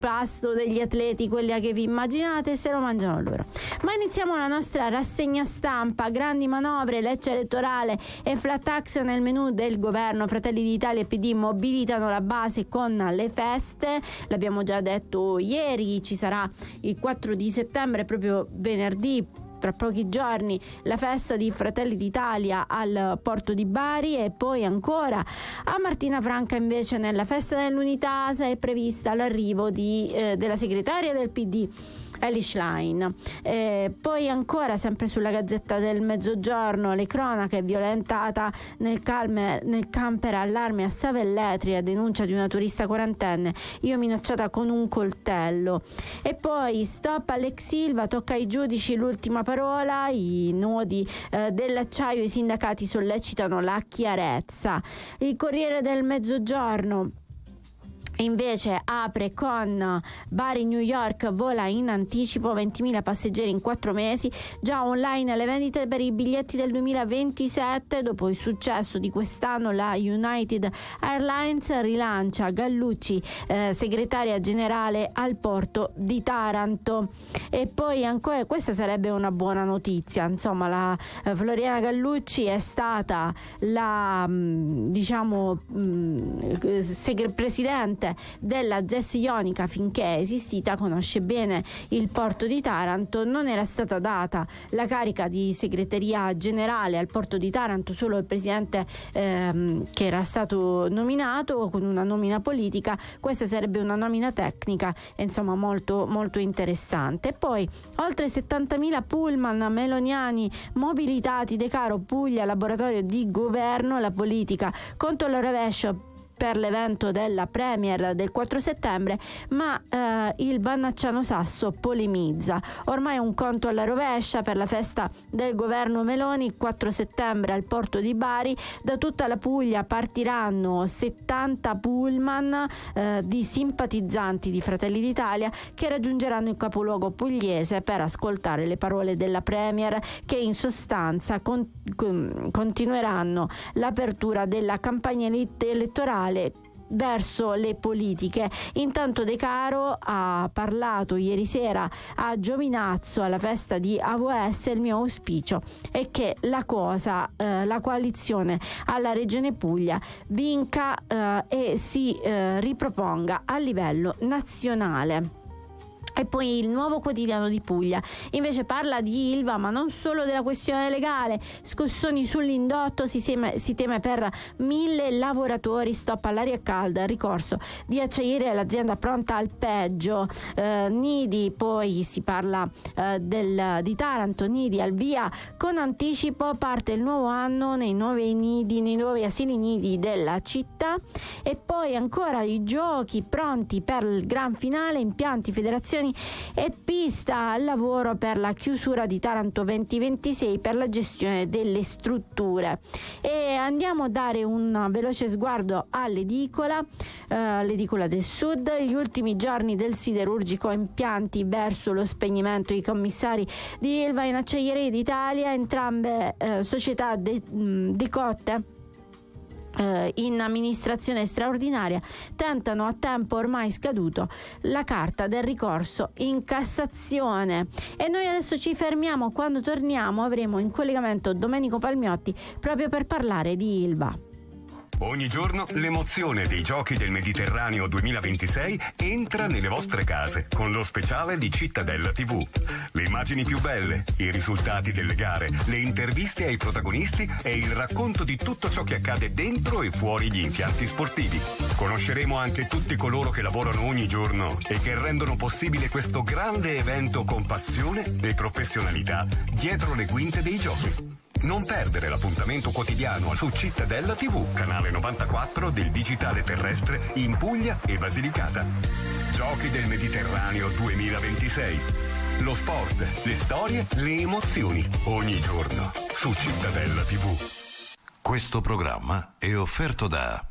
pasto degli atleti, quelli che vi immaginate, se lo mangiano loro. Ma iniziamo la nostra rassegna stampa. Grandi manovre, legge elettorale e flat tax nel menù del governo. Fratelli d'Italia e PD mobilitano la base con le feste, l'abbiamo già detto ieri, ci sarà il 4 di settembre, proprio venerdì, tra pochi giorni, la festa di Fratelli d'Italia al porto di Bari, e poi ancora a Martina Franca invece nella festa dell'Unità è prevista l'arrivo della segretaria del PD Elly Schlein. Poi ancora sempre sulla Gazzetta del Mezzogiorno, le cronache: violentata nel camper allarme a Savelletria, denuncia di una turista quarantenne, io minacciata con un coltello. E poi stop all'ex Silva, tocca ai giudici l'ultima parola, i nodi dell'acciaio, i sindacati sollecitano la chiarezza. Il Corriere del Mezzogiorno invece apre con Bari-New York, vola in anticipo, 20.000 passeggeri in 4 mesi, già online le vendite per i biglietti del 2027. Dopo il successo di quest'anno la United Airlines rilancia Gallucci, segretaria generale al porto di Taranto. E poi ancora, questa sarebbe una buona notizia, insomma, la Floriana Gallucci è stata la presidente della ZES Ionica finché è esistita, conosce bene il porto di Taranto. Non era stata data la carica di segreteria generale al porto di Taranto solo il presidente che era stato nominato con una nomina politica. Questa sarebbe una nomina tecnica, insomma molto molto interessante. Poi oltre 70.000 pullman meloniani mobilitati, De Caro, Puglia, laboratorio di governo, la politica contro la rovescio per l'evento della Premier del 4 settembre, ma il Bannacciano Sasso polemizza. Ormai un conto alla rovescia per la festa del governo Meloni, il 4 settembre al porto di Bari. Da tutta la Puglia partiranno 70 pullman di simpatizzanti di Fratelli d'Italia che raggiungeranno il capoluogo pugliese per ascoltare le parole della Premier, che in sostanza continueranno l'apertura della campagna elettorale verso le politiche. Intanto De Caro ha parlato ieri sera a Giovinazzo alla festa di AVS. Il mio auspicio è che la coalizione alla Regione Puglia vinca e si riproponga a livello nazionale. E poi il Nuovo Quotidiano di Puglia invece parla di Ilva, ma non solo della questione legale. Scossoni sull'indotto, si teme per 1.000 lavoratori, stop all'aria calda, ricorso di Acciaieria, l'azienda pronta al peggio. Nidi, poi si parla di Taranto, Nidi al via con anticipo, parte il nuovo anno nei nuovi asili nidi della città. E poi ancora i giochi pronti per il gran finale, impianti, federazioni e pista al lavoro per la chiusura di Taranto 2026 per la gestione delle strutture. E andiamo a dare un veloce sguardo all'edicola del Sud. Gli ultimi giorni del siderurgico, impianti verso lo spegnimento. I commissari di Ilva in Acciaierie d'Italia, entrambe società decotte in amministrazione straordinaria, tentano a tempo ormai scaduto la carta del ricorso in Cassazione. E noi adesso ci fermiamo. Quando torniamo avremo in collegamento Domenico Palmiotti proprio per parlare di Ilva. Ogni giorno l'emozione dei Giochi del Mediterraneo 2026 entra nelle vostre case con lo speciale di Cittadella TV. Le immagini più belle, i risultati delle gare, le interviste ai protagonisti e il racconto di tutto ciò che accade dentro e fuori gli impianti sportivi. Conosceremo anche tutti coloro che lavorano ogni giorno e che rendono possibile questo grande evento con passione e professionalità dietro le quinte dei Giochi. Non perdere l'appuntamento quotidiano su Cittadella TV, canale 94 del digitale terrestre in Puglia e Basilicata. Giochi del Mediterraneo 2026. Lo sport, le storie, le emozioni, ogni giorno su Cittadella TV. Questo programma è offerto da